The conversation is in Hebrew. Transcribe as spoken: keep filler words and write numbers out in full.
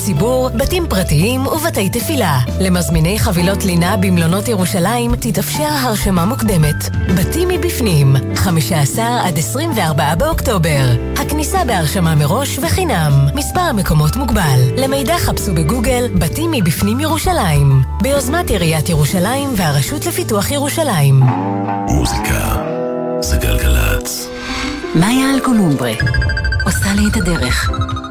ציבור, בתים פרטיים ובתי תפילה. למזמיני חבילות לינה במלונות ירושלים תתאפשר הרשמה מוקדמת. בתים מבפנים, חמישה עשר עד עשרים וארבעה באוקטובר. הכניסה בהרשמה מראש וחינם. מספר המקומות מוגבל. למידע חפשו בגוגל בתים מבפנים ירושלים. ביוזמת עיריית ירושלים והרשות לפיתוח ירושלים. מוזיקה זה גלגלצ. מאיה אלקומומברה עושה לי את הדרך.